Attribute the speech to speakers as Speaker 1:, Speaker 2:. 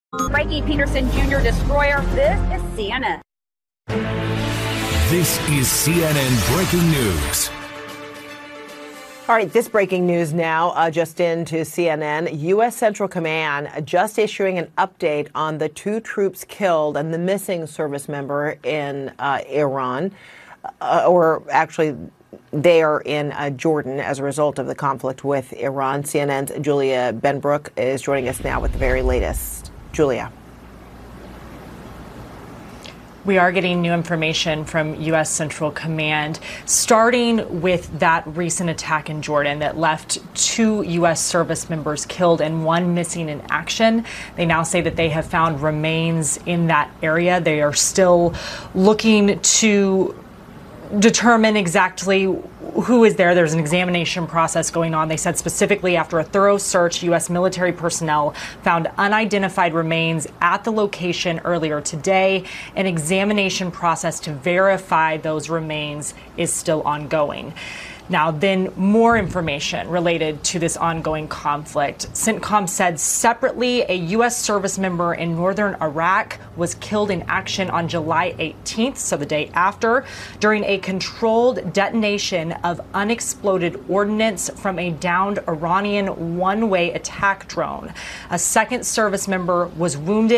Speaker 1: Mikey Peterson Jr. destroyer. This is CNN.
Speaker 2: This is CNN Breaking News.
Speaker 3: All right, this breaking news now, just into CNN. U.S. Central Command just issuing an update on the 2 troops killed and the missing service member in Iran, or actually they are in Jordan as a result of the conflict with Iran. CNN's Julia Benbrook is joining us now with the very latest. Julia.
Speaker 4: We are getting new information from U.S. Central Command, starting with that recent attack in Jordan that left 2 U.S. service members killed and 1 missing in action. They now say that they have found remains in that area. They are still looking to determine exactly who is there. There's an examination process going on. They said specifically after a thorough search, U.S. military personnel found unidentified remains at the location earlier today. An examination process to verify those remains is still ongoing. Now, then more information related to this ongoing conflict. CENTCOM said separately a U.S. service member in northern Iraq was killed in action on July 18th, so the day after, during a controlled detonation of unexploded ordnance from a downed Iranian one-way attack drone. A second service member was wounded